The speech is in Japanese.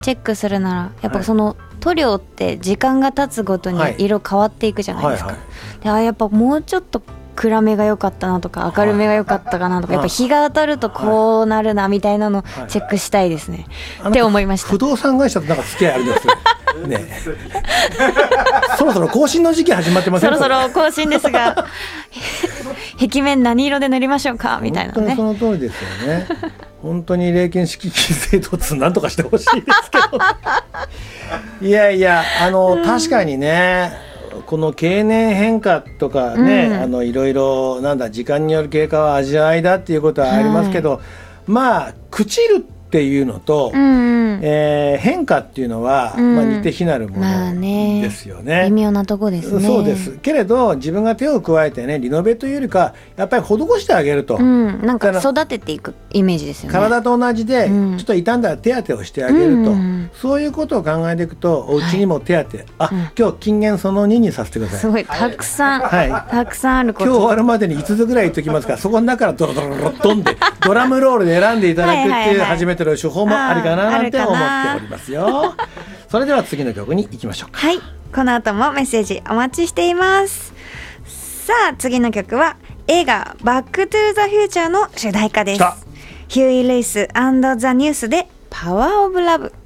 チェックするならやっぱその塗料って時間が経つごとに色変わっていくじゃないですか、でやっぱもうちょっと暗めが良かったなとか明るめが良かったかなとか、やっぱ日が当たるとこうなるなみたいなのチェックしたいですね、って思いました。 不動産会社となんか付き合いあるんですよねそろそろ更新の時期始まってませんか？ そろそろ更新ですが壁面何色で塗りましょうかみたいなね。 本当にその通りですよね本当に霊験式制度なんとかしてほしいですけどいやいや確かにねこの経年変化とかね、いろいろなんだ時間による経過は味わいだっていうことはありますけど、まあ朽ちるっていうのと、変化っていうのは、似て非なるものですよね。 微妙なとこですね。 そうですけれど自分が手を加えてねリノベというよりかやっぱり施してあげると、 なんか育てていくイメージですよね。 体と同じで、ちょっと傷んだら手当てをしてあげると、そういうことを考えていくとお家にも手当て、今日金言その2にさせてください。 すごいたくさん、たくさんあること。 今日終わるまでに5つぐらい言っときますからそこの中からドロドロドロドンでドラムロールで選んでいただくっていう初めての手法もありかななんて思っておりますよ。それでは次の曲に行きましょうか。 はい、この後もメッセージお待ちしています。さあ次の曲は映画バックトゥーザフューチャーの主題歌です。ヒューイ・レイス&ザ・ニュースでパワーオブラブ。